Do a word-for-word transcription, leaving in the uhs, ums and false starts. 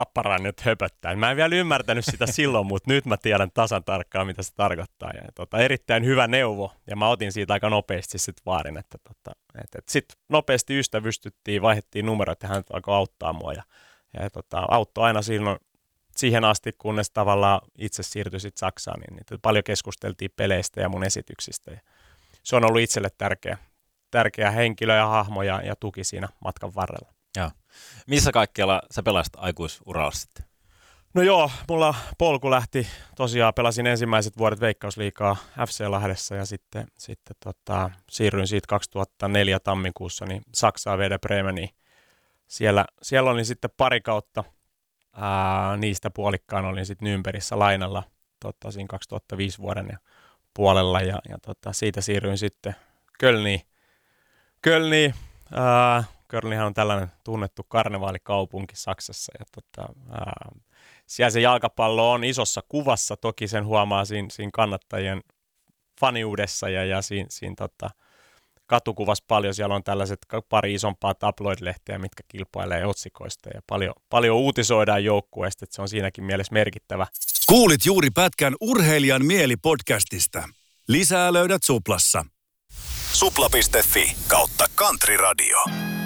paran nyt höpöttää. Mä en vielä ymmärtänyt sitä silloin, mutta nyt mä tiedän tasan tarkkaan, mitä se tarkoittaa. Ja, tota, erittäin hyvä neuvo, ja mä otin siitä aika nopeasti sitten vaarin, että tota, et, et sitten nopeasti ystävystyttiin, vaihdettiin numeroita, ja hän alkoi auttaa mua. Ja, ja tota, auttoi aina silloin, siihen asti, kunnes tavallaan itse siirtyi sitten Saksaan, niin, niin paljon keskusteltiin peleistä ja mun esityksistä. Ja se on ollut itselle tärkeä, tärkeä henkilö ja hahmo ja, ja tuki siinä matkan varrella. Joo. Missä kaikkialla sä pelasit aikuisuralla sitten? No joo, mulla polku lähti, tosiaan pelasin ensimmäiset vuodet Veikkausliigaa F C Lahdessa ja sitten, sitten tota, siirryin siitä kaksituhattaneljä tammikuussa niin Saksaan Werder Bremeniin. Siellä, siellä olin sitten pari kautta, ää, niistä puolikkaan olin sitten Nürnbergissä lainalla tota, siinä kaksituhattaviisi vuoden ja puolella ja, ja tota, siitä siirryin sitten Kölniin. Kölniin ää, Kölnihän on tällainen tunnettu karnevaalikaupunki Saksassa ja tota, ää, siellä se jalkapallo on isossa kuvassa, toki sen huomaa siinä, siinä kannattajien faniudessa ja, ja siinä, siinä tota, katukuvassa paljon. Siellä on tällaiset pari isompaa tabloid-lehteä, mitkä kilpailee otsikoista ja paljon, paljon uutisoidaan joukkueesta, että se on siinäkin mielessä merkittävä. Kuulit juuri pätkän Urheilijan mieli-podcastista. Lisää löydät Suplassa. Supla piste fi kautta Country Radio.